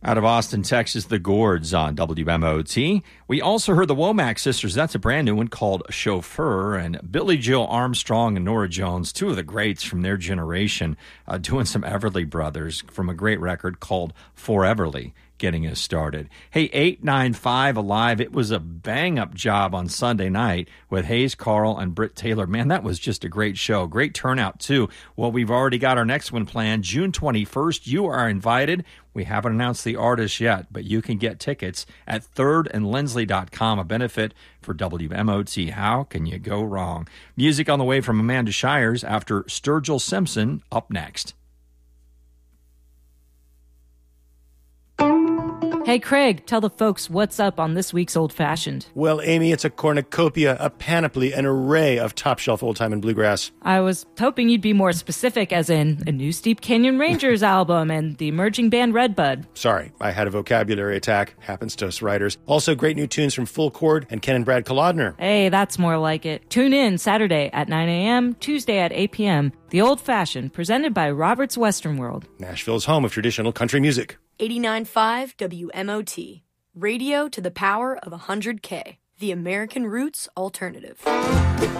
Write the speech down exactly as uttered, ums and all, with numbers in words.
Out of Austin, Texas, the Gourds on W M O T. We also heard the Womack Sisters. That's a brand new one called Chauffeur. And Billy Joe Armstrong and Nora Jones, two of the greats from their generation, uh, doing some Everly Brothers from a great record called Foreverly, getting us started. Hey, eight nine five Alive, it was a bang-up job on Sunday night with Hayes Carl and Britt Taylor. Man, that was just a great show. Great turnout, too. Well, we've already got our next one planned. June twenty-first, you are invited. We haven't announced the artist yet, but you can get tickets at third and lindsley dot com, a benefit for W M O T. How can you go wrong? Music on the way from Amanda Shires after Sturgill Simpson up next. Hey, Craig, tell the folks what's up on this week's Old Fashioned. Well, Amy, it's a cornucopia, a panoply, an array of top-shelf old-time and bluegrass. I was hoping you'd be more specific, as in a new Steep Canyon Rangers album and the emerging band Redbud. Sorry, I had a vocabulary attack. Happens to us writers. Also, great new tunes from Full Chord and Ken and Brad Kolodner. Hey, that's more like it. Tune in Saturday at nine a.m., Tuesday at eight p.m., The Old Fashioned, presented by Robert's Western World. Nashville's home of traditional country music. eighty-nine point five W M O T. Radio to the power of one hundred K. The American Roots Alternative.